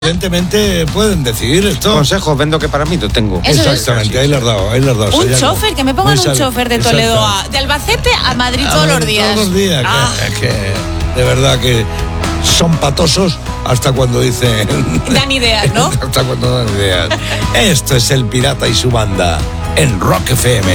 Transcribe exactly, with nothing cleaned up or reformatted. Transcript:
Evidentemente pueden decidir esto. Consejos vendo que para mí lo tengo. Eso Exactamente, ahí le has dado, ahí le has dado. Un Sería chofer, como- que me pongan muy un sal- chofer de Toledo a, de Albacete a Madrid A todos ver, los días. Todos los días, Ah. que, que de verdad que son patosos hasta cuando dicen... Dan ideas, ¿no? hasta cuando dan ideas. Esto es El Pirata y su banda en Rock F M.